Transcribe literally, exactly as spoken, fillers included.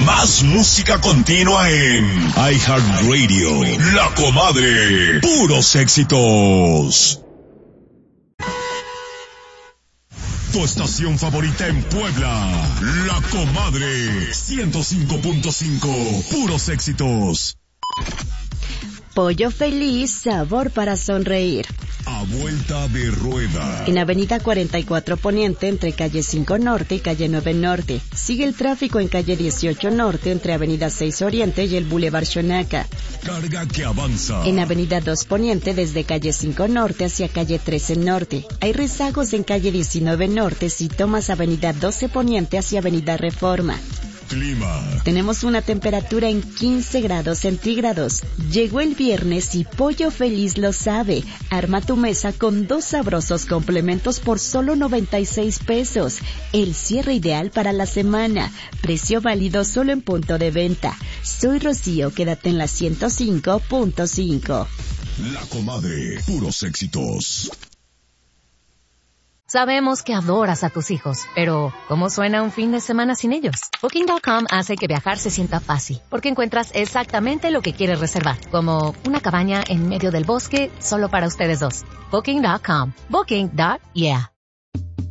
Más música continua en iHeartRadio. La Comadre. Puros éxitos. Tu estación favorita en Puebla. La Comadre. ciento cinco punto cinco. Puros éxitos. Pollo Feliz, sabor para sonreír. A vuelta de rueda. En Avenida cuarenta y cuatro Poniente, entre calle cinco Norte y calle nueve Norte. Sigue el tráfico en calle dieciocho Norte, entre Avenida seis Oriente y el Boulevard Xonaca. Carga que avanza. En Avenida dos Poniente, desde calle cinco Norte hacia calle trece Norte. Hay rezagos en calle diecinueve Norte si tomas Avenida doce Poniente hacia Avenida Reforma. Clima. Tenemos una temperatura en quince grados centígrados. Llegó el viernes y Pollo Feliz lo sabe. Arma tu mesa con dos sabrosos complementos por solo noventa y seis pesos. El cierre ideal para la semana. Precio válido solo en punto de venta. Soy Rocío, quédate en la ciento cinco punto cinco. La Comadre, puros éxitos. Sabemos que adoras a tus hijos, pero ¿cómo suena un fin de semana sin ellos? Booking punto com hace que viajar se sienta fácil, porque encuentras exactamente lo que quieres reservar, como una cabaña en medio del bosque solo para ustedes dos. Booking punto com. Booking. Yeah.